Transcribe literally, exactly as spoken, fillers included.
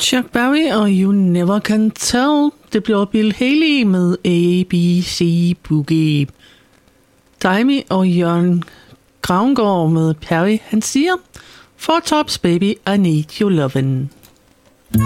Chuck Berry og You Never Can Tell. Det bliver Bill Haley med A B C Boogie. Daimi og Jørgen Gravengård med Perry. Han siger, Four Tops baby, I need your lovin'.